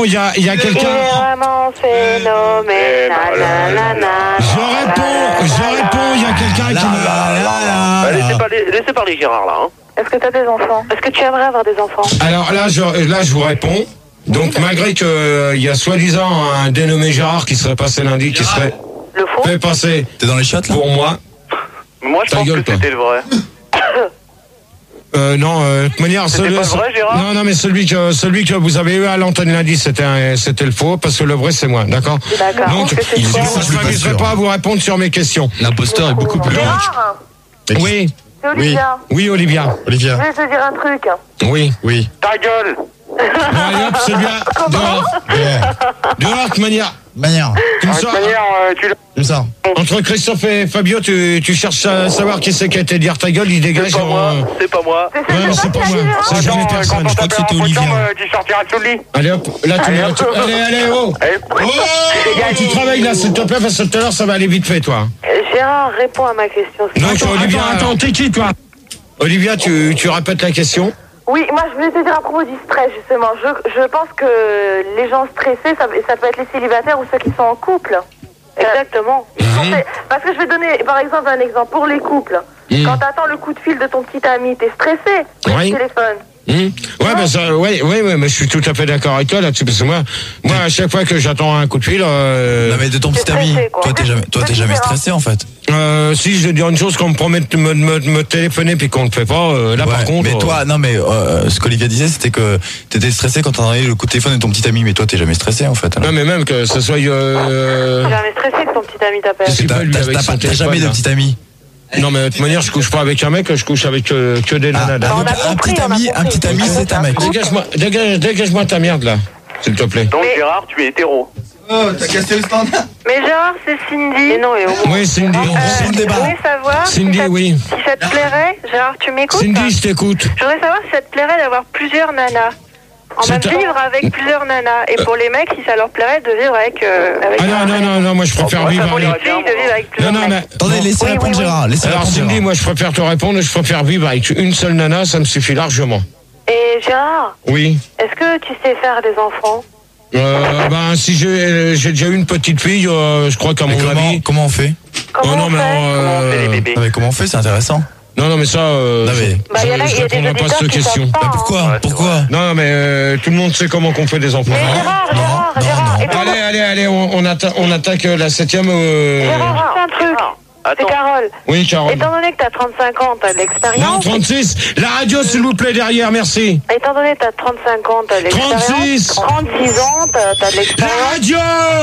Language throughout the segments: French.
il y a quelqu'un. Il est vraiment phénoménal. Je réponds, il y a quelqu'un qui m'a. Laissez parler Gérard là. Hein. Est-ce que tu as des enfants? Est-ce que tu aimerais avoir des enfants? Alors là, je vous réponds. Donc malgré qu'il y a soi-disant un dénommé Gérard qui serait passé lundi, qui serait fait passer. T'es dans les chiottes là? Pour moi. Moi je pense que c'était le vrai. Non, de toute manière, c'était pas le vrai, Gérard? Non, mais celui que vous avez eu à l'antenne lundi, c'était le faux, parce que le vrai c'est moi, d'accord? D'accord. Donc, je ne m'amuserai pas à vous répondre sur mes questions. L'imposteur est beaucoup plus riche. Oui. C'est Olivia. Oui, Olivia. Je vais te dire un truc. Oui. Ta gueule. Bon, allez hop, celui-là, dehors. Dehors, de toute manière. Tu me sors. Tu me sors. Entre Christophe et Fabio, tu cherches à savoir qui c'est qui a été dire ta gueule, il dégage. C'est pas moi. C'est pas moi. C'est jamais personne. Je crois que c'était Olivia. Tu sortiras de sous le lit. Allez hop, là tu allez, oh. Tu travailles là, s'il te plaît, parce que tout à l'heure ça va aller vite fait, toi. Gérard, réponds à ma question. Non, Olivia, attends, t'es qui, toi? Olivia, tu répètes la question? Oui, moi je voulais te dire à propos du stress justement. Je pense que les gens stressés, ça peut être les célibataires ou ceux qui sont en couple. Exactement. Parce que je vais donner par exemple un exemple pour les couples. Quand t'attends le coup de fil de ton petit ami, t'es stressé sur le téléphone. Mais je suis tout à fait d'accord avec toi là-dessus, parce que moi, à chaque fois que j'attends un coup de fil, non mais de ton petit ami, toi t'es jamais stressé en fait. Si je veux dire une chose, qu'on me promet de me téléphoner puis qu'on ne le fait pas, par contre. Mais toi, ce qu'Olivia disait, c'était que t'étais stressé quand t'entendais le coup de téléphone de ton petit ami, mais toi t'es jamais stressé en fait. Alors. Non mais même que ce soit. T'es jamais stressé que ton petit ami t'appelle. T'as jamais de petit ami. Non mais de toute manière je couche pas avec un mec, je couche avec que des nanas. Un petit ami c'est un mec. Dégage-moi ta merde là, s'il te plaît. Donc Gérard, tu es hétéro. Oh, t'as cassé le standard. Mais Gérard, c'est Cindy. Mais non, oui, Cindy. Je voulais savoir Cindy, si ça te plairait. Gérard, tu m'écoutes? Cindy, je t'écoute. Je voudrais savoir si ça te plairait d'avoir plusieurs nanas. En même vivre avec plusieurs nanas. Et pour les mecs, si ça leur plairait de vivre avec non, moi je préfère vivre avec... de vivre avec plusieurs mecs. Attendez, laissez répondre Gérard. Alors Cindy, moi je préfère te répondre, je préfère vivre avec une seule nana, ça me suffit largement. Et Gérard? Oui. Est-ce que tu sais faire des enfants? Si j'ai déjà eu une petite fille, je crois qu'à mon avis... Comment on fait? Comment on fait les bébés? Comment on fait, c'est intéressant. Non, mais ça, je répondrai pas à cette question. Pourquoi? Non, mais tout le monde sait comment qu'on fait des enfants. Gérard. Allez, on attaque la 7e. Gérard, c'est un truc. C'est Carole. Oui, Carole. Étant donné que t'as 35 ans, t'as de l'expérience. Non, 36. La radio, s'il vous plaît, derrière, merci. Étant donné que t'as 35 ans, t'as de l'expérience. 36. 36 ans, t'as de l'expérience. La radio.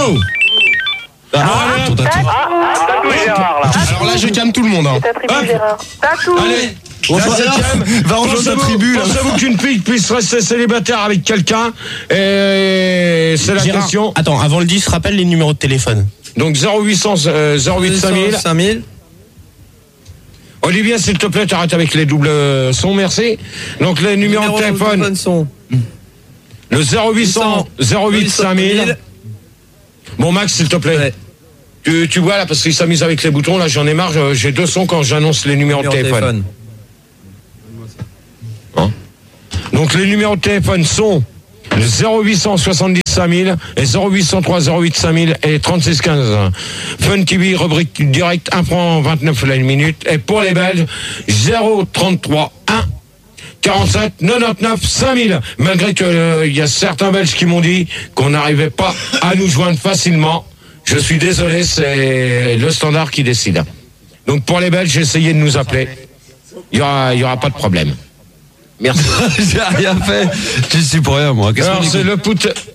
Alors là, je calme tout le monde. Ta tribu, Gérard. Tatou. Allez. Va rejoindre ta tribu. Pensez-vous qu'une fille puisse rester célibataire avec quelqu'un? Et c'est la question. Attends, avant le 10, rappelle les numéros de téléphone. Donc 0800 08 5000. Olivier, s'il te plaît, t'arrêtes avec les doubles sons, merci. Donc les numéros de téléphone sont le 0800 08 5000. Bon Max, s'il te plaît. Tu vois là, parce qu'il s'amuse avec les boutons, là j'en ai marre, j'ai deux sons quand j'annonce les numéros de téléphone. Hein? Donc les numéros de téléphone sont le 0800 70 5000 et 0803 08 5000 et 36 15. Fun TV, rubrique direct, 1 franc 29 la minute. Et pour les Belges, 033 1 47 99 5000. Malgré que il y a certains Belges qui m'ont dit qu'on n'arrivait pas à nous joindre facilement. Je suis désolé, c'est le standard qui décide. Donc pour les Belges, essayez de nous appeler. Il y aura pas de problème. Merci. J'ai rien fait. Je suis pour rien, moi. Alors c'est le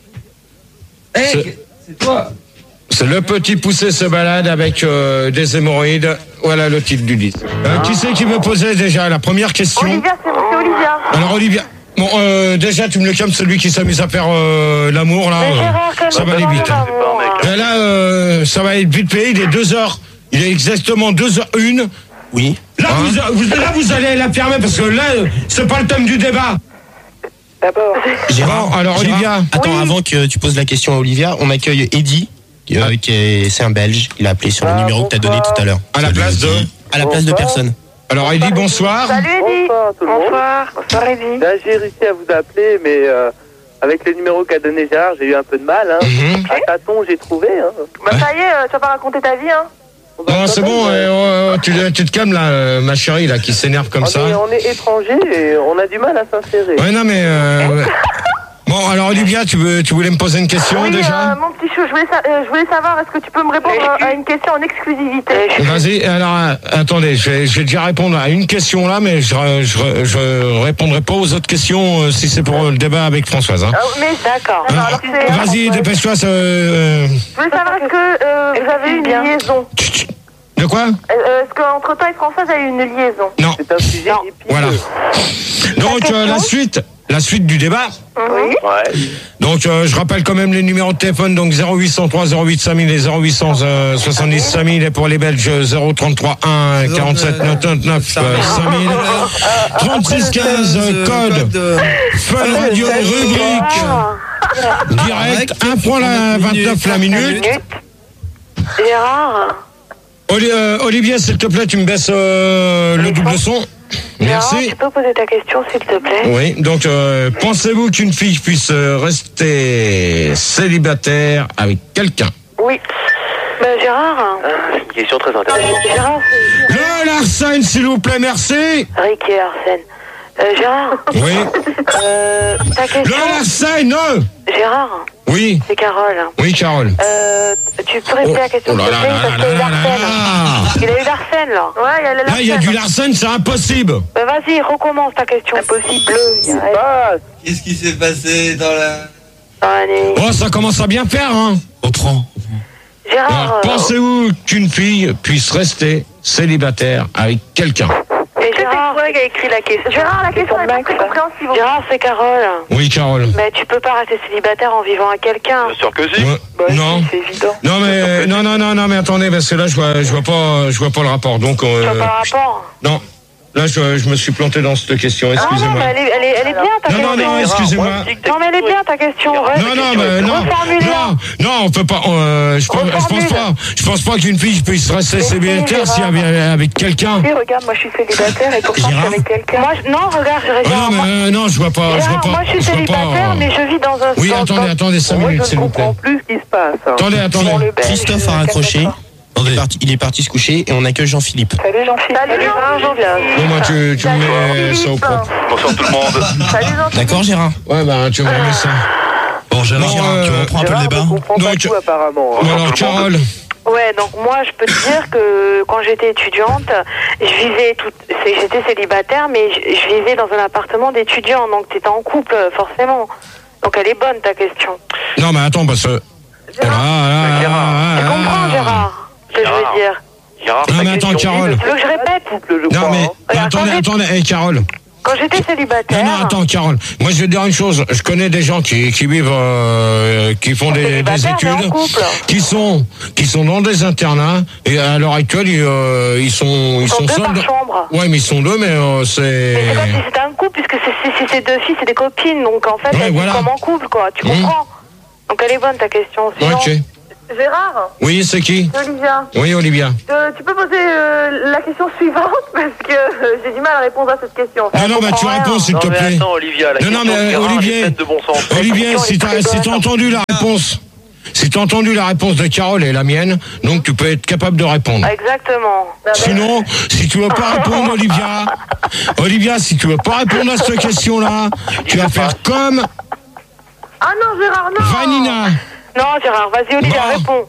c'est toi. C'est le petit poussé se balade avec des hémorroïdes. Voilà le titre du disque. Qui c'est qui me posait déjà la première question? Olivia, c'est Olivia. Alors Olivia, bon, déjà tu me le calmes, celui qui s'amuse à faire l'amour là. Ça va aller vite. Et là, ça va être vite fait. Il est 2h. Il est exactement 2h01. Oui. Là, vous allez la fermer parce que là, c'est pas le thème du débat. D'abord. Gérard, alors Olivia. Attends, avant que tu poses la question à Olivia, on accueille Eddy, c'est un Belge. Il a appelé sur le numéro que tu as donné tout à l'heure. À la place de personne. Alors Eddy, bonsoir. Salut Eddy. Bonsoir tout le monde. Bonsoir Eddy. Là, j'ai réussi à vous appeler, mais avec le numéro qu'a donné Gérard, j'ai eu un peu de mal. Hein. À tâtons, j'ai trouvé. Hein. Bah ça y est, tu vas pas raconter ta vie, hein. Non, c'est bon, tu te calmes là, ma chérie, là, qui s'énerve comme ça. On est étrangers et on a du mal à s'insérer. Ouais, non, mais... Bon, alors Olivia, tu voulais me poser une question déjà mon petit chou, je voulais savoir, est-ce que tu peux me répondre à une question en exclusivité? Vas-y, alors attendez, je vais déjà répondre à une question là, mais je répondrai pas aux autres questions si c'est pour le débat avec Françoise. Hein. Mais d'accord. Vas-y, dépêche-toi. Je voulais savoir, est-ce que vous avez eu une liaison? De quoi? Est-ce qu'entre toi et Françoise a eu une liaison? Non. C'est un sujet épineux. Voilà. Donc la suite du débat. Oui. Ouais. Donc je rappelle quand même les numéros de téléphone, donc 0803 08 5000 et 0870 5000 et pour les Belges 033 1 47 99 5000 36 15 code Fun Radio rubrique direct 1 franc la 29 la minute. Gérard. Olivier, s'il te plaît, tu me baisses le double son. Merci. Gérard, tu peux poser ta question, s'il te plaît? Oui, donc pensez-vous qu'une fille puisse rester célibataire avec quelqu'un? Oui. Gérard. C'est une question très intéressante. Gérard, Le Larsen, s'il vous plaît, merci. Rick et Arsène. Gérard. Oui. Ta question. Le Larsen, non. Gérard. Oui. C'est Carole. Oui, Carole. Tu peux répéter la question, s'il te plaît, parce qu'il y a eu Larsen. Il a eu Larsen, là. Ouais, il y a le Larsen. Là, il y a du Larsen, c'est impossible. Vas-y, recommence ta question. Impossible. Qu'est-ce qui s'est passé dans la nuit? Oh, ça commence à bien faire, hein. Reprends. Gérard. Alors, pensez-vous qu'une fille puisse rester célibataire avec quelqu'un? Et Gérard, c'est toi qui a écrit la question. Gérard, la question est pas très compréhensible. Gérard, c'est Carole. Oui, Carole. Mais tu peux pas rester célibataire en vivant à quelqu'un. Bien sûr que si. Ouais. Non. C'est évident. Non mais non mais attendez, parce que là je vois pas le rapport. Donc Tu vois pas le rapport? non. Là je me suis planté dans cette question, excusez-moi. Non, mais elle est bien ta question. Non, excusez-moi. Non, mais elle est bien ta question. Non, on peut pas je pense pas qu'une fille puisse rester célibataire si elle vient avec quelqu'un. Oui, regarde, moi je suis célibataire et pourtant je suis avec quelqu'un. Non, regarde, non, je vois pas. Moi je suis célibataire mais je vis dans un... Oui, attendez 5 minutes s'il vous plaît. Je comprends plus ce qui se passe. Attendez. Christophe a raccroché. Il est parti se coucher et on accueille Jean-Philippe. Salut Jean-Philippe. Salut Jean-Philippe. Bon, moi, tu me mets ça au propre. Bonsoir tout le monde. Salut Jean-Philippe. D'accord, Gérard? Ouais, tu me remets ça. Bon, Gérard, tu reprends un peu le débat. Donc, apparemment. Bon, alors, Carole. Ouais, donc moi je peux te dire que quand j'étais étudiante, j'étais célibataire, mais je vivais dans un appartement d'étudiants, donc t'étais en couple forcément. Donc elle est bonne ta question. Non, mais attends, parce que... Tu comprends Gérard? Ce que je veux dire. Gérard, non, mais attends, Carole. Tu veux que je répète? Non, mais attendez, Carole. Quand j'étais célibataire... Non, attends, Carole. Moi, je vais te dire une chose. Je connais des gens qui vivent, qui font des études, qui sont dans des internats, et à l'heure actuelle, ils sont deux seuls. par chambre. Ouais, mais ils sont deux, mais c'est... Mais c'est comme si c'était un couple, puisque si c'est deux filles, c'est des copines, donc en fait, elles vivent comme en couple, quoi. Tu comprends? Donc elle est bonne, ta question. Sinon... Ok. Gérard? Oui, c'est qui? Olivia. Oui, Olivia. Tu peux poser la question suivante parce que j'ai du mal à répondre à cette question. Non, mais tu réponds s'il te plaît. Non, Olivia, la question mais Olivier, de bon sens. Olivier, si t'as entendu la réponse, si t'as entendu la réponse de Carole et la mienne, donc tu peux être capable de répondre. Exactement. Sinon, si tu veux pas répondre, Olivia, si tu veux pas répondre à cette question-là, tu vas faire comme... Ah non, Gérard, non. Vanina. Non, Gérard, vas-y, Olivia, réponds.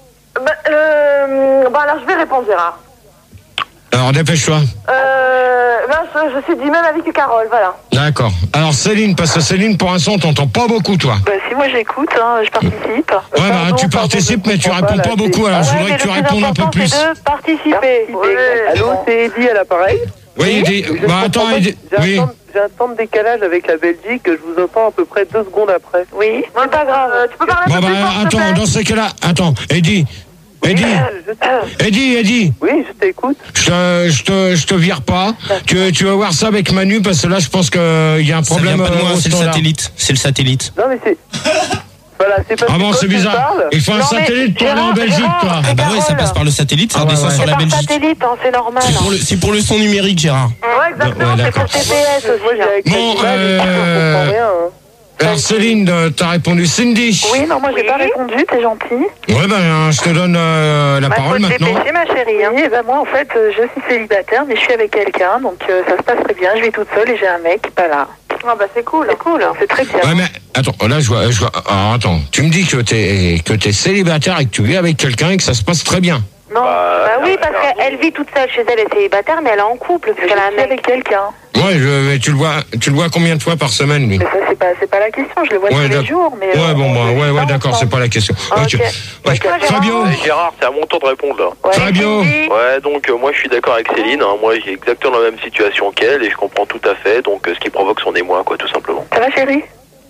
Alors, je vais répondre, Gérard. Alors, dépêche-toi. Je suis du même avis que Carole, voilà. D'accord. Alors, Céline, parce que Céline, pour l'instant, on t'entend pas beaucoup, toi. Si, moi, j'écoute, je participe. Ouais, tu participes, mais tu réponds pas beaucoup, alors je voudrais que tu répondes un peu plus. C'est de participer. Allô, c'est Eddy à l'appareil? Oui, Eddy. Attends, Eddy. Oui. J'ai un temps de décalage avec la Belgique, je vous entends à peu près 2 secondes après. Oui, c'est pas grave. Tu peux parler un peu plus fort, s'il te plaît? Attends, dans ce cas-là, Eddy. Eddy. Oui, je t'écoute. Je te vire pas. Tu vas voir ça avec Manu, parce que là, je pense qu'il y a un problème. Ça vient pas de moi, c'est le satellite. Non, mais c'est... Voilà, c'est pas c'est bizarre. Il faut un satellite pour aller en Belgique, toi. Ah bah ouais, ça passe par le satellite, ça redescend sur la Belgique. Satellite, c'est normal. C'est pour le son numérique, Gérard. Ouais, exactement, c'est pour TPS aussi. Bon, Alors Céline, t'as répondu. Cindy. Oui, non, moi j'ai pas répondu, t'es gentil. Ouais, ben je te donne la parole maintenant. Faut te dépêcher, ma chérie. Oui, ben moi en fait, je suis célibataire, mais je suis avec quelqu'un, donc ça se passe très bien. Je vis toute seule et j'ai un mec qui est pas là. Ah bah c'est cool. C'est cool. C'est très bien. Ouais, mais attends, là je vois. Alors, attends, tu me dis que t'es célibataire et que tu vis avec quelqu'un et que ça se passe très bien. Non. Bah oui, parce qu'elle vit toute seule chez elle, elle est célibataire, mais elle est en couple, parce qu'elle a un mec avec quelqu'un. Ouais, mais tu le vois combien de fois par semaine, lui? Mais ça, c'est pas la question, je le vois tous les jours, mais... Ouais, bon, bah, ouais, d'accord, c'est pas la question. Ok. Fabio. Gérard, c'est à mon tour de répondre, là. Ouais, Fabio. Ouais, donc moi je suis d'accord avec Céline, hein. Moi j'ai exactement la même situation qu'elle et je comprends tout à fait, donc ce qui provoque son émoi, quoi, tout simplement. Ça va, chérie?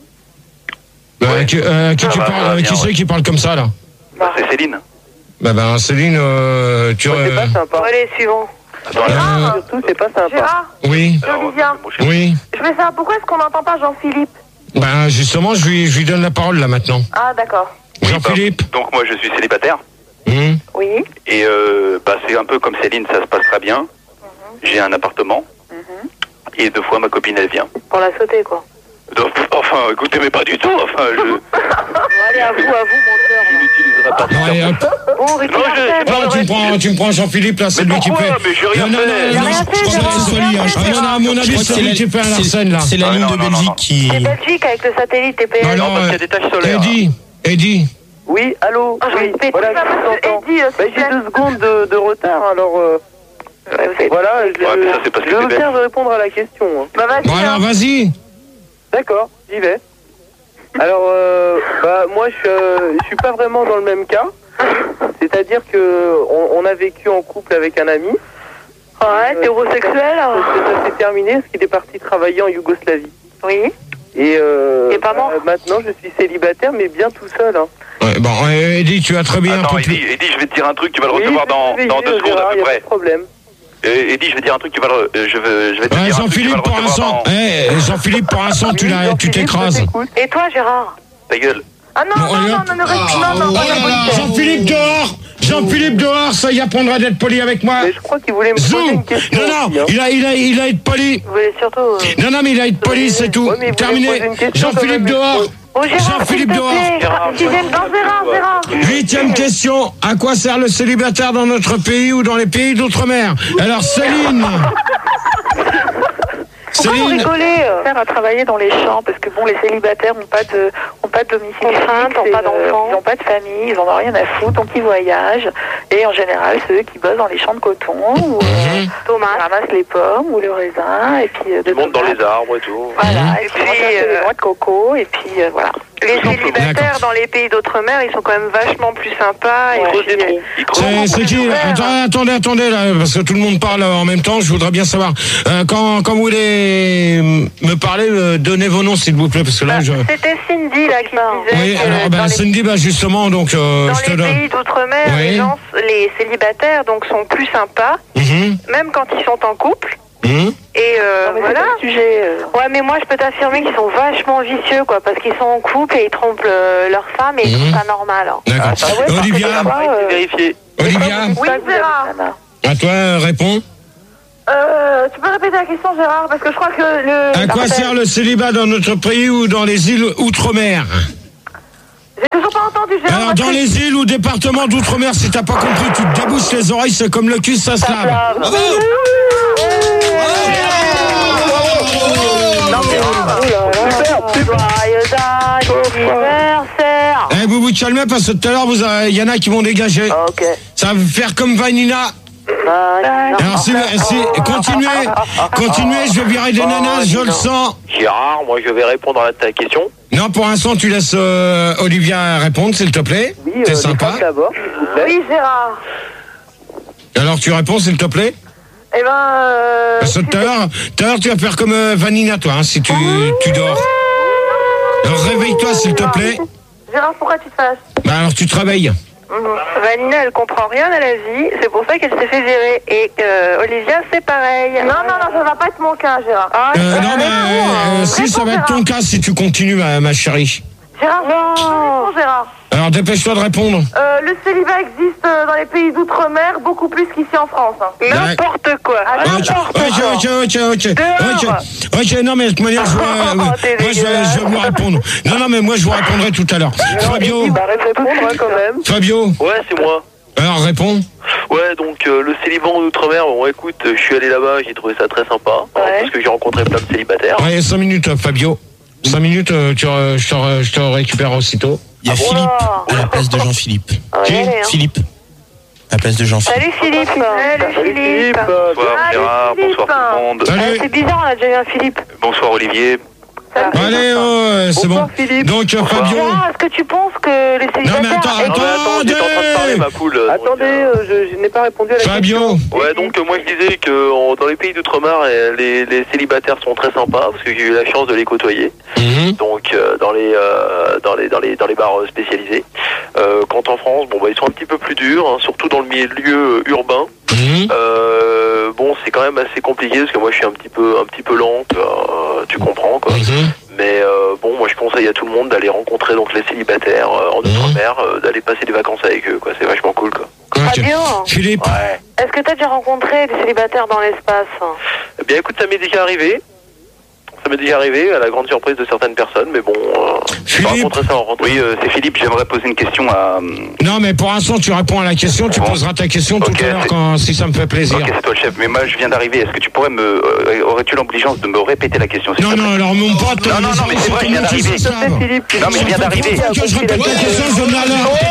Qui c'est qui parle comme ça, là? Bah, c'est Céline. Ben Céline, tu... C'est pas sympa. Allez, suivant. Surtout, c'est pas sympa. Gérard, Oui, Olivia, oui. je veux savoir pourquoi est-ce qu'on n'entend pas Jean-Philippe? Ben justement, je lui donne la parole, là, maintenant. Ah, d'accord. Jean-Philippe. Donc moi je suis célibataire Oui. et c'est un peu comme Céline, ça se passe très bien. J'ai un appartement et 2 fois ma copine elle vient. Pour la sauter, quoi. Donc, enfin, écoutez, mais pas du tout. Enfin, Bon, allez, à vous, menteur. je n'utiliserai pas. Ouais, hop. Bon, Ricky Martin, Non, tu me prends Jean-Philippe, là, c'est lui qui pourquoi fait. Mais j'ai rien fait. Non, rien fait, je crois Gérard. que c'est Soli, hein. Non, à mon avis, c'est lui qui fait un Larsen, là. C'est la ligne de Belgique qui. c'est Belgique avec le satellite TPS. Alors, parce qu'il y a des taches solaires. Eddie. Oui, allô. Ah, je Oui, répète, voilà, c'est pas je vous monsieur entends. Eddie, Bah, j'ai 2 secondes de retard, alors voilà, mais ça, c'est parce que je t'es me belle. tiens de répondre à la question. Hein. Bah, vas-y. Bon, alors, vas-y. D'accord, j'y vais. Alors, moi, je suis pas vraiment dans le même cas. C'est-à-dire que on a vécu en couple avec un ami. Ouais, t'es homosexuel? Ça s'est terminé parce qu'il est parti travailler en Yougoslavie. Oui. Et T'es pas mort? maintenant, je suis célibataire, mais bien tout seul. Hein. Ouais, bon, Eddie, tu as très bien un Attends, peu plus. Eddie, je vais te dire un truc, tu vas le Oui, recevoir dans je vais 2 essayer, secondes Gérard, à peu y a pas près. de problème. Eddie, je vais te dire un truc, je vais te dire un truc, tu vas le Jean-Philippe, pour un recevoir sang. dans... Jean-Philippe, pour un sang, tu Jean-Philippe, t'écrases. je t'écoute. Et toi, Gérard? Ta gueule. Ah non, Bon, non, allez, non, hop. non, non, Jean-Philippe dehors. Jean-Philippe dehors, ça y apprendra d'être poli avec moi. Mais je crois qu'il voulait me poser Zou. une question. Non, aussi, hein. il a être poli. Vous voulez surtout... Non, mais il a être poli, c'est tout. Ouais, mais vous voulez me poser Terminé. une question Jean-Philippe quand même. dehors. Oh, Gérard, Jean-Philippe s'il te dehors. plaît. Gérard. 8e question. À quoi sert le célibataire dans notre pays ou dans les pays d'outre-mer? Alors, Céline. Pourquoi vous rigolez? Faire à travailler dans les champs parce que bon, les célibataires n'ont pas de domicile, n'ont pas d'enfants, ils n'ont pas de famille, ils en ont rien à foutre, donc ils voyagent. Et en général, ceux qui bossent dans les champs de coton ou Thomas ramassent les pommes ou le raisin et puis Ils montent dans les arbres et tout. voilà, et puis les noix de coco et puis voilà. Les célibataires dans les pays d'outre-mer, ils sont quand même vachement plus sympas. Ils creusent des trous. Ils creusent. C'est qui? Attendez, là, parce que tout le monde parle en même temps, je voudrais bien savoir. Quand vous voulez me parler, donnez vos noms, s'il vous plaît, parce que là, je... C'était Cindy là qui disait Oui, que alors, Cindy, justement, donc, dans je te les donne... pays d'outre-mer, Oui. les célibataires donc sont plus sympas, même quand ils sont en couple. Et Non, mais voilà. c'est pas le sujet. Ouais, mais moi je peux t'affirmer qu'ils sont vachement vicieux, quoi, parce qu'ils sont en couple et ils trompent leur femme et ils trouvent ça normal. Hein. D'accord. Olivia, Vérifier. Olivia, Oui, Gérard. à toi, réponds. Tu peux répéter la question, Gérard, parce que je crois que le. À quoi sert le célibat dans notre pays ou dans les îles outre-mer? J'ai toujours pas entendu, Gérard. Alors, dans les îles ou départements d'outre-mer, si t'as pas compris, tu te débouches les oreilles, c'est comme le cul, ça se lave. Bravo! Joyeux anniversaire. Eh, vous vous calmez parce que tout à l'heure, il y en a qui vont dégager. Ok. Ça va faire comme Vanina. Alors, continuez, je vais virer des nanas, je le sens. Gérard, moi je vais répondre à ta question. Non, pour l'instant, tu laisses Olivia répondre, s'il te plaît. Oui, C'est les sympa. femmes d'abord, s'il vous plaît. Oui, Gérard. Alors, tu réponds, s'il te plaît. Eh ben. Parce que tout à l'heure, tu vas faire comme Vanina, toi, hein, si tu dors. Alors, réveille-toi, s'il te plaît. Gérard, pourquoi tu te fâches? Bah, alors, tu te réveilles. Vanina, elle comprend rien à la vie, c'est pour ça qu'elle s'est fait virer. Et Olivia, c'est pareil. Non, ça va pas être mon cas, Gérard. Non, mais si, ça va être ton cas si tu continues, ma chérie. Gérard, non, Gérard. Alors dépêche-toi de répondre. Le célibat existe dans les pays d'outre-mer beaucoup plus qu'ici en France. N'importe quoi. Ok, non mais de toute manière, je vais vous répondre. Non, mais moi je vous répondrai tout à l'heure. Fabio. Répondre quand même. Fabio. Ouais, c'est moi. Alors réponds. Ouais, donc le célibat en outre-mer, bon écoute, je suis allé là-bas, j'ai trouvé ça très sympa, parce que j'ai rencontré plein de célibataires. Ouais, 5 minutes, Fabio. 5 minutes, je te récupère aussitôt. Il y a Philippe à la place de Jean-Philippe. Qui ? Philippe. À la place de Jean-Philippe. Salut Philippe. Salut Philippe. Bonsoir Gérard, bonsoir tout le monde. Salut. C'est bizarre, on a déjà eu un Philippe. Bonsoir Olivier. Allez, c'est bon. Philippe. Donc Fabio. Gérard, est-ce que tu penses que les célibataires... Non mais attends, J'étais en train de parler ma poule. Attendez, je n'ai pas répondu à la Fabio. question. Ouais, donc moi je disais que dans les pays d'outre-mer, les célibataires sont très sympas, parce que j'ai eu la chance de les côtoyer. Donc dans les bars spécialisés. Quand en France, ils sont un petit peu plus durs, hein, surtout dans le milieu urbain. C'est quand même assez compliqué parce que moi je suis un petit peu lente, tu comprends quoi. Mais moi je conseille à tout le monde d'aller rencontrer donc les célibataires en outre-mer, d'aller passer des vacances avec eux quoi. C'est vachement cool quoi. Fabio, Philippe. Ouais. est-ce que tu as déjà rencontré des célibataires dans l'espace? Eh bien écoute, ça m'est déjà arrivé. Ça m'est déjà arrivé, à la grande surprise de certaines personnes, mais bon, je vais rencontrer ça en rentrant. Oui, c'est Philippe, j'aimerais poser une question à... Non mais pour l'instant tu réponds à la question, tu poseras ta question tout à l'heure si ça me fait plaisir. Ok, c'est toi le chef, mais moi je viens d'arriver, est-ce que tu pourrais aurais-tu l'obligeance de me répéter la question s'il te plaît? Non, alors mon pote... Non, mais c'est vrai, je viens d'arriver. Non, mais je viens d'arriver. Que je répète la question, je me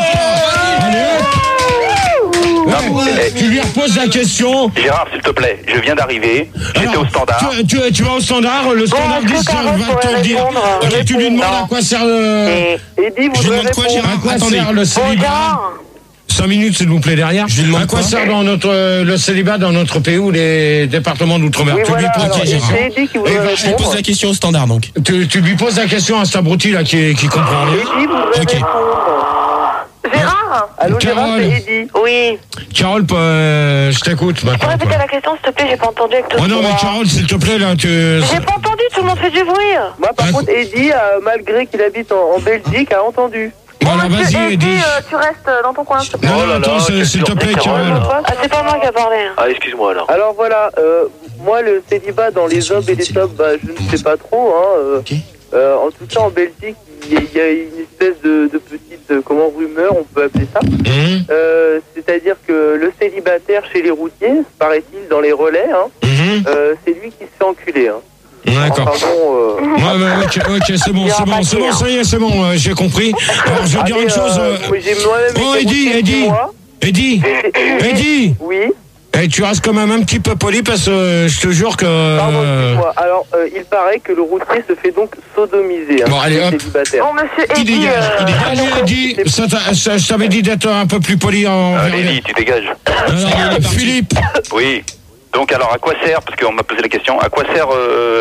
tu lui reposes la question. Gérard, s'il te plaît, je viens d'arriver, j'étais au standard. Tu vas au standard, le standard va te le dire. Ok, tu lui demandes à quoi sert le... Eddy, vous demande quoi, Gérard? À quoi Attendez. sert le célibat? 5 minutes s'il vous plaît derrière. Je lui demande à quoi quoi sert le célibat dans notre pays ou les départements d'outre-mer? Tu lui poses la question. c'est Eddy qui voudrait Je lui pose répondre. la question au standard donc. Tu lui poses la question à cet abruti là qui comprend rien. Eddy voudrait Ok. répondre. Gérard? Allô Gérard, Carole. c'est Eddy. Oui. Carole, je t'écoute Tu peux maintenant. répéter la question, s'il te plaît, j'ai pas entendu avec toi. Oh non mais Carole, s'il te plaît là, J'ai pas entendu, tout le monde fait du bruit. Moi par contre Eddy, malgré qu'il habite en Belgique, a entendu. Voilà, vas-y, Eddy. Tu restes dans ton coin, s'il te plaît. Non, Oh là attends, là, s'il te plaît, Carole. Carole. Ah, c'est pas moi qui a parlé. Ah, excuse-moi alors. Alors voilà, moi le célibat dans les hommes et les femmes, je ne sais pas trop. En tout cas en Belgique, il y a une espèce de petite rumeur, on peut appeler ça. C'est-à-dire que le célibataire chez les routiers, paraît-il dans les relais, c'est lui qui se fait enculer. D'accord. Enfin, Ouais, ok, c'est bon, ça y est, c'est bon, j'ai compris. Alors, je vais dire une chose. Oh, Eddy. Oui. Et tu restes quand même un petit peu poli parce que je te jure que... Pardon, excuse-moi. Alors, il paraît que le routier se fait donc sodomiser. Bon, allez, hop. Célibataire. Bon, monsieur Tu Eddy, dégages. Allez, Eddy, je t'avais dit d'être un peu plus poli en... Allez, tu dégages. Alors, Philippe. Oui. Donc alors à quoi sert, parce qu'on m'a posé la question, à quoi sert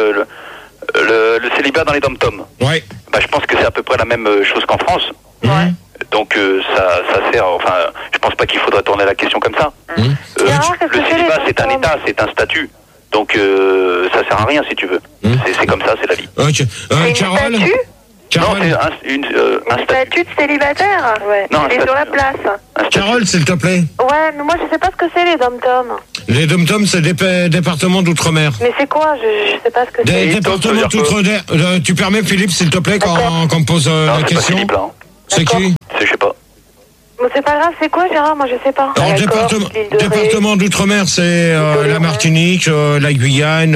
le célibat dans les dom-toms? Ouais. Je pense que c'est à peu près la même chose qu'en France. Ouais. Donc ça sert, enfin, je pense pas qu'il faudrait tourner la question comme ça. Le célibat c'est un état, c'est un statut. Donc ça sert à rien si tu veux. C'est comme ça, c'est la vie. Ok. Carole. Non, c'est un statut. Statut de célibataire? Ouais. Non, il est sur la place. Carole, s'il te plaît. Ouais, mais moi je sais pas ce que c'est les dom-toms. Les dom-toms, c'est des départements d'outre-mer. Mais c'est quoi? Je sais pas ce que c'est. Des départements d'outre-mer. Tu permets, Philippe, s'il te plaît, quand on me pose Non, la c'est pas question? Philippe, là. C'est qui? Je sais pas. Mais c'est pas grave, c'est quoi Gérard? Moi je sais pas. Alors, département d'outre-mer, c'est la Martinique, la Guyane,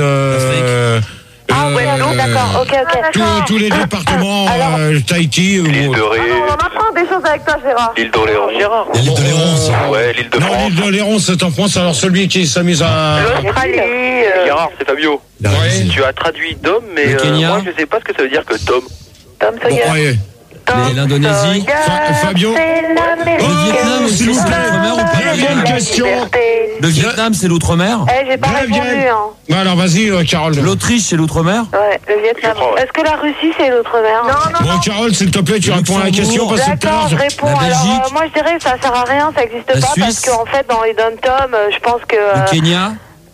Ah ouais, d'accord, ok. tous les départements, Tahiti. L'île de Ré. on apprend des choses avec toi, Gérard. L'île d'Oléron. Gérard. L'île d'Oléron. Ouais, l'île de Non, France. l'île d'Oléron, c'est en France. Alors, celui qui s'amuse à... L'Australie. Gérard, c'est Fabio. Ouais. Tu as traduit Dom, mais Le Kenya. moi je sais pas ce que ça veut dire que Dom. Tom Bon, Sawyer. allez. L'Indonésie. Fabio. Le Vietnam, s'il vous plaît. Deuxième question. Le Vietnam, c'est l'outre-mer. J'ai pas répondu, hein. Alors, vas-y, Carole. L'Autriche, c'est l'outre-mer. Ouais, le Vietnam. Je crois, ouais. Est-ce que la Russie, c'est l'outre-mer? Non, Bon, Carole, s'il te plaît, tu réponds à la question parce que tout à D'accord, l'heure, je réponds. La Alors, Belgique. moi, je dirais que ça sert à rien, ça existe La pas, parce Suisse. qu'en fait, dans les dom-toms, je pense que... Le Kenya.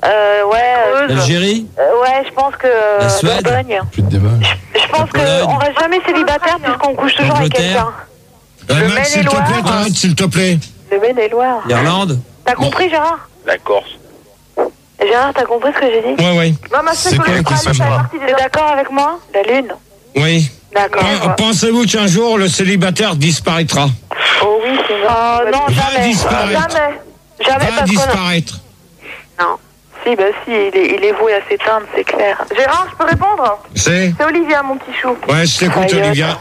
L'Algérie. Ouais, je pense que... La Suède. Bourgogne. Plus de débat. Je pense La Pologne. qu'on reste jamais célibataire puisqu'on couche toujours avec L'Angleterre. quelqu'un. Max, s'il te plaît, t'arrêtes, s'il te plaît. Le Maine-et-Loire. L'Irlande. T'as compris, Gérard? La Corse. Gérard, t'as compris ce que j'ai dit? Ouais. Non, mais c'est quoi la question? T'es d'accord avec moi? La Lune. Oui. D'accord. Pensez-vous qu'un jour le célibataire disparaîtra? Oh oui, c'est vrai. Non, jamais. Jamais va disparaître. Non. Si, il est voué à s'éteindre, c'est clair. Gérard, je peux répondre? C'est Olivia, mon petit chou. Ouais, je t'écoute, Olivia.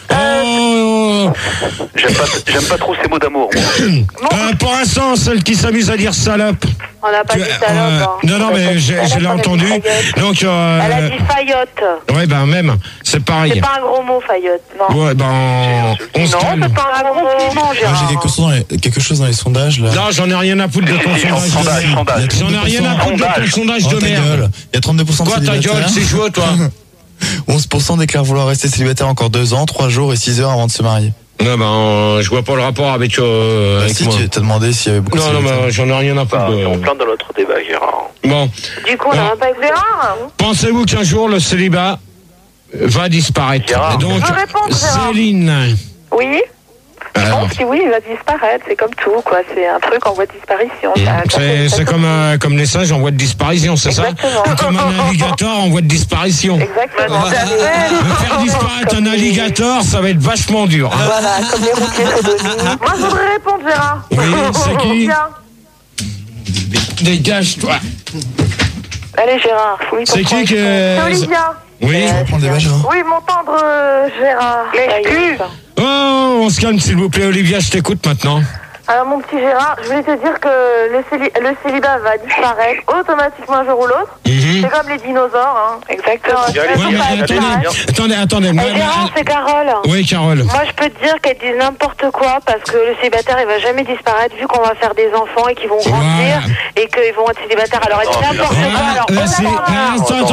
J'aime pas trop ces mots d'amour. Pour l'instant, celle qui s'amuse à dire salope. On n'a pas dit salope. Non, mais je l'ai entendu. Donc, elle a dit faillotte. Ouais, même, c'est pareil. C'est pas un gros mot, faillotte. Non. Ouais, on se calme. Non, c'est pas un gros mot, Gérard. J'ai quelque chose dans les sondages là. Non, j'en ai rien à foutre de ton sondage. J'en ai rien à foutre de ton sondage de merde. Il y a 32% de célibataires. Quoi, ta gueule, c'est chaud, toi? 11% déclarent vouloir rester célibataire encore 2 ans, 3 jours et 6 heures avant de se marier. Non, je vois pas le rapport avec si, moi. Tu t'as demandé s'il y avait beaucoup de célibataires. Non, j'en ai rien à foutre. On plein dans notre débat, Gérard. Bon. Du coup, on n'a pas écouté Gérard. Pensez-vous qu'un jour le célibat va disparaître? Gérard. Donc, je réponds, Gérard. Céline. Oui. Je pense que oui, il va disparaître, c'est comme tout, quoi. C'est un truc en voie de disparition. C'est comme les singes en voie de disparition, c'est ça? Ou comme un alligator en voie de disparition. Exactement. Faire disparaître un alligator, ça va être vachement dur. Hein. Voilà, comme les routiers sodomies. Moi, je voudrais répondre, Gérard. Oui, c'est qui? Dégage-toi. Allez, Gérard, fouille ton C'est qui que... C'est Olivia. Oui. Oui, mon tendre Gérard. L'exclus. Oh, on se calme s'il vous plaît, Olivia, je t'écoute maintenant. Alors, mon petit Gérard, je voulais te dire que le célibat va disparaître automatiquement un jour ou l'autre. C'est comme les dinosaures, hein. Exactement. Attendez. Gérard, c'est Carole. Oui, Carole. Moi, je peux te dire qu'elle dit n'importe quoi parce que le célibataire, il va jamais disparaître vu qu'on va faire des enfants et qu'ils vont grandir et qu'ils vont être célibataires. Alors, elle dit n'importe quoi.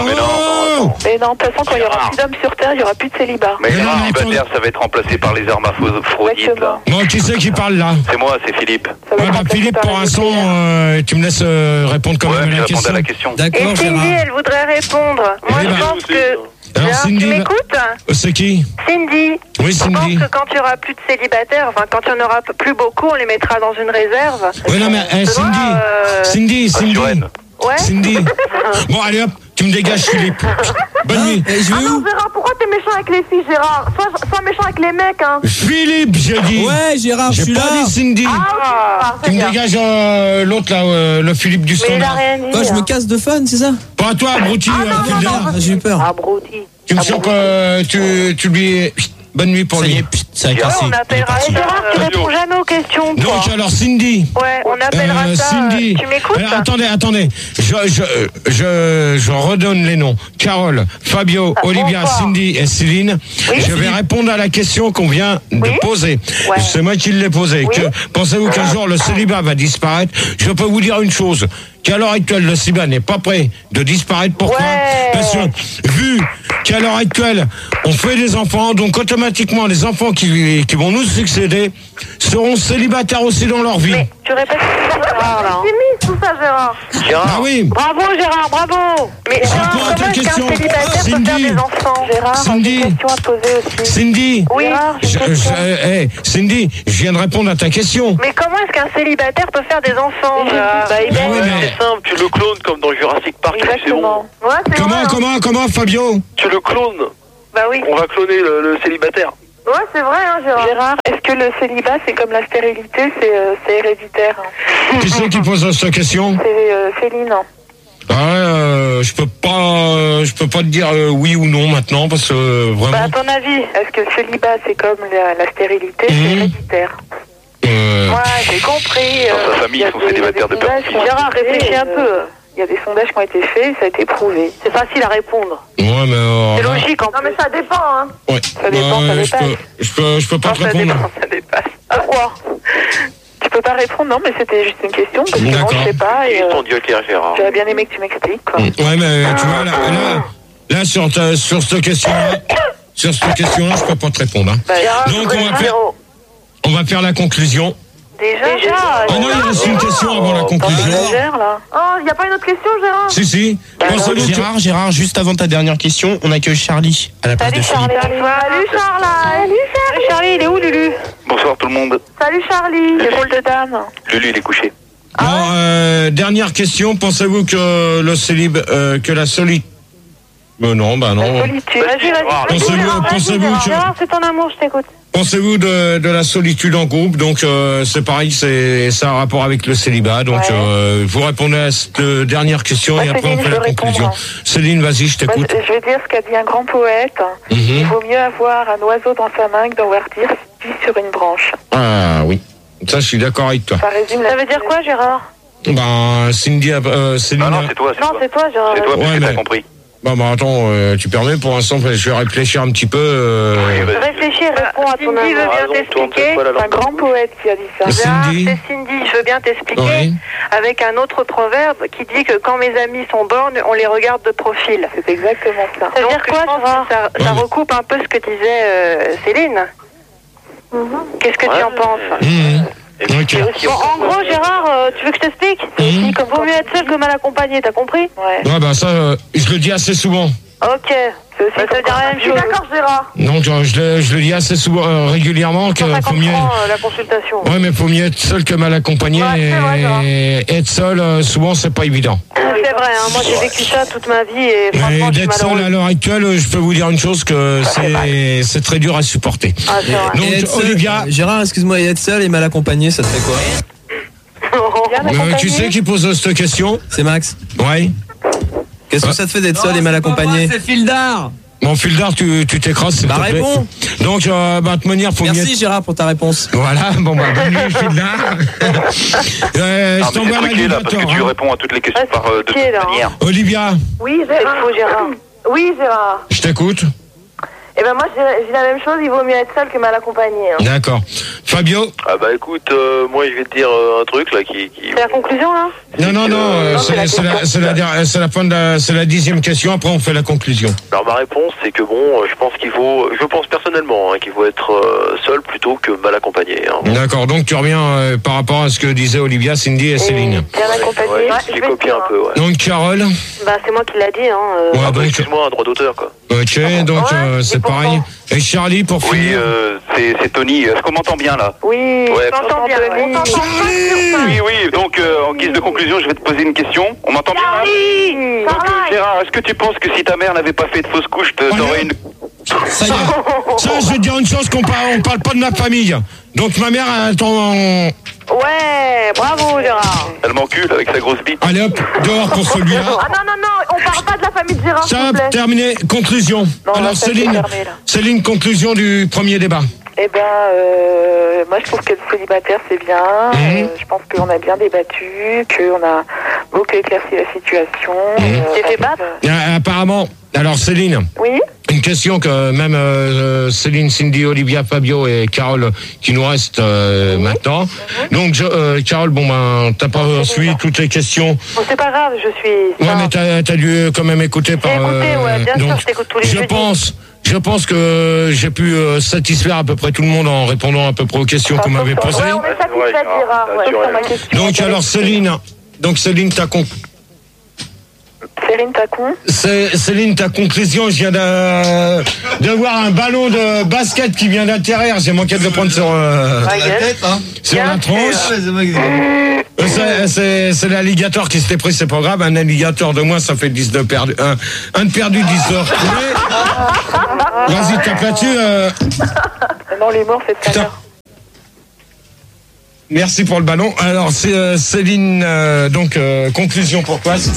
Mais non, de toute façon, quand il y aura plus d'hommes sur Terre, il y aura plus de célibat. Mais les célibataires, ça va être remplacé par les hermaphrodites, là. Bon, qui c'est qui parle là? C'est moi, c'est Philippe. Philippe, pour l'instant, tu me laisses répondre quand même à la question. D'accord, et Cindy, elle voudrait répondre. Moi, je pense que... Alors, Cindy, tu m'écoutes? C'est qui? Cindy. Oui, Cindy. Je pense que quand il n'y aura plus de célibataires, enfin, quand il n'y en aura plus beaucoup, on les mettra dans une réserve. Oui, non, mais Cindy. Ouais. Cindy. Bon, allez hop, tu me dégages, Philippe. Bonne nuit. Non, Gérard, pourquoi t'es méchant avec les filles, Gérard? Sois méchant avec les mecs, hein. Philippe, j'ai dit. Ouais, Gérard, je suis là. J'ai pas dit Cindy. Tu me dégages l'autre là, le Philippe du standard. Toi, je me casse de fun, c'est ça? Pas toi, abruti. J'ai eu peur. Abruti. Tu me sens que tu lui... Bonne nuit pour lui. Ça a cassé. On appellera Gérard, tu réponds jamais aux questions, toi. Donc alors Cindy. Ouais, on appellera ça. Cindy. Tu m'écoutes? Attendez. Je redonne les noms. Carole, Fabio, Olivia, Cindy et Céline. Oui, je vais répondre à la question qu'on vient de poser. Ouais. C'est moi qui l'ai posée. Oui. Pensez-vous qu'un jour le célibat va disparaître? Je peux vous dire une chose. Qu'à l'heure actuelle, le célibat n'est pas prêt de disparaître. Pourquoi? Parce que vu qu'à l'heure actuelle, on fait des enfants, donc automatiquement les enfants qui vont nous succéder seront célibataires aussi dans leur vie. Mais tu répètes Gérard, là. C'est tout ça, Gérard. Ah oui. Bravo, Gérard, bravo. Mais Gérard, comment est-ce qu'un célibataire peut faire des enfants? Gérard, Cindy. Une question à poser aussi. Cindy. Oui. Cindy, je viens de répondre à ta question. Mais comment est-ce qu'un célibataire peut faire des enfants? C'est simple, tu le clones comme dans Jurassic Park. Exactement. C'est bon. Comment, Fabio? Tu le clones. Bah oui. On va cloner le célibataire. Ouais, c'est vrai, hein, Gérard. Gérard, est-ce que le célibat, c'est comme la stérilité, c'est héréditaire? Qui c'est qui pose cette question? C'est Céline. Je peux pas te dire oui ou non maintenant parce que vraiment. Bah, à ton avis, est-ce que le célibat, c'est comme la stérilité, c'est héréditaire? Ouais, j'ai compris. Dans sa famille, ils sont célibataires de peur. Gérard, réfléchis un peu. Il y a des sondages qui ont été faits, ça a été prouvé. C'est facile à répondre. Ouais, mais c'est logique en plus. Non, mais ça dépend, hein. Ouais. Ça dépend, ça dépasse. Je peux pas te répondre. Ça dépasse. Pourquoi? Tu peux pas répondre, non, mais c'était juste une question, parce que moi, je sais pas. J'aurais bien aimé que tu m'expliques, quoi. Ouais, mais tu vois, là sur cette question-là, je peux pas te répondre. Hein. Bah, donc, on va faire la conclusion. Déjà. Ah non, il reste une question avant la conclusion. Oh, il n'y a pas une autre question, Gérard? Si. Gérard, juste avant ta dernière question, on accueille Charlie à la place de Philippe. Salut Charlie, il est où Lulu? Bonsoir tout le monde. Salut Charlie, les rôles de dame. Lulu, il est couché. Bon, dernière question. Pensez-vous que le célib, que la solitude... non. Vas-y. Pensez-vous que... Gérard, c'est ton amour, je t'écoute. Pensez-vous de la solitude en groupe? Donc c'est pareil, ça a un rapport avec le célibat. Donc vous répondez à cette dernière question et après on fait la conclusion. Céline, vas-y, je t'écoute. Je vais dire ce qu'a dit un grand poète. Il vaut mieux avoir un oiseau dans sa main que d'en dire Cindy sur une branche. Ah oui, ça je suis d'accord avec toi. Ça résume. Ça veut dire quoi, Gérard? Cindy, Céline. Non, c'est toi. Non, c'est toi, Gérard. C'est toi parce que t'as compris. Attends, tu permets pour l'instant, je vais réfléchir un petit peu. Réfléchis, réponds à ton amour. Cindy veut bien t'expliquer. C'est un grand poète qui a dit ça. Cindy. C'est Cindy, je veux bien t'expliquer. Avec un autre proverbe qui dit que quand mes amis sont bornes, on les regarde de profil. C'est exactement ça. Ça veut dire quoi, Gérard? Ça recoupe un peu ce que disait Céline. Qu'est-ce que tu en penses? Okay. Bon, en gros, Gérard, tu veux que je t'explique? Comme vaut mieux être seul que mal accompagné, t'as compris? Ouais. Ça, je le dis assez souvent. Ok. Ça veut dire la même chose. D'accord, Gérard. Donc, je le dis assez souvent, régulièrement, qu'il faut mieux... la consultation. Ouais, mais faut mieux être seul que mal accompagné. Et être seul, souvent, c'est pas évident. C'est vrai, moi j'ai vécu ça toute ma vie et franchement, d'être seul à l'heure actuelle, je peux vous dire une chose que c'est très dur à supporter. Donc, Olivia... Gérard, excuse-moi, être seul et mal accompagné, ça te fait quoi? Tu sais qui pose cette question? C'est Max. Ouais. Qu'est-ce que ça te fait d'être seul et mal accompagné? C'est Fildar. Mon Fildar, tu t'écrases, s'il te plaît. Réponds. Donc, de manière, faut Merci Gérard pour ta réponse. Voilà, bonne nuit, Fildar. Je t'envoie là, parce que tu réponds à toutes les questions par de toute manière. Olivia. Oui, Gérard. Oui, Gérard. Je t'écoute. Eh ben moi, j'ai la même chose, il vaut mieux être seul que mal accompagné. D'accord. Fabio? Écoute, moi je vais te dire un truc là qui... C'est la conclusion là? Non, c'est la fin c'est la 10e question, après on fait la conclusion. Alors ma réponse c'est que je pense personnellement qu'il faut être seul plutôt que mal accompagné. D'accord, donc tu reviens par rapport à ce que disaient Olivia, Cindy et Céline. Bien accompagné. J'ai copié un peu, Donc Carole? C'est moi qui l'a dit, donc excuse-moi, un droit d'auteur quoi. Ok, donc c'est pareil. Et Charlie pour finir? Oui, c'est Tony. Est-ce qu'on m'entend bien là? Oui, on t'entend bien. Oui, donc en guise de conclusion, je vais te poser une question. On m'entend bien là? Oui. Donc Gérard, est-ce que tu penses que si ta mère n'avait pas fait de fausse couche, t'aurais une... Ça y est. Ça, je vais te dire une chose, qu'on parle pas de ma famille. Donc ma mère, elle attend... Ouais, bravo Gérard. Elle m'encule avec sa grosse bite. Allez hop, dehors pour celui-là. Ah non, on parle pas de la famille de Gérard, s'il vous plaît. Terminé, conclusion. Alors Céline, conclusion du premier débat. Moi je trouve que le célibataire c'est bien. Je pense qu'on a bien débattu, qu'on a beaucoup éclairci la situation. T'es fait battre? Apparemment. Alors Céline. Oui. Une question que même Céline, Cindy, Olivia, Fabio et Carole qui nous restent maintenant. Donc Carole, t'as pas suivi toutes les questions. Bon, c'est pas grave, je suis... Ouais, mais t'as dû quand même écouter par... J'ai écouté, bien sûr, je t'écoute tous les jeudis. Je pense que j'ai pu satisfaire à peu près tout le monde en répondant à peu près aux questions qu'on m'avait posées. Ouais, on est satisfait de Gérard, sur ma question. Donc alors Céline, Céline, ta conclusion, je viens de voir un ballon de basket qui vient d'atterrir. J'ai manqué de le prendre sur la tête, sur la tronche. C'est l'alligator qui s'était pris, c'est pas grave. Un alligator de moins, ça fait 10 de perdu. Un de perdu, 10 de retrouvé. Vas-y, tape là-dessus. Non, les morts, c'est tout à l'heure. Merci pour le ballon. Alors, c'est Céline, conclusion pour toi.